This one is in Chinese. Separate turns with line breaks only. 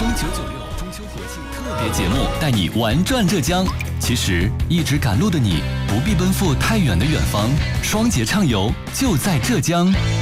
生996中秋国庆特别节目，带你玩转浙江。其实一直赶路的你，不必奔赴太远的远方，双节畅游就在浙江。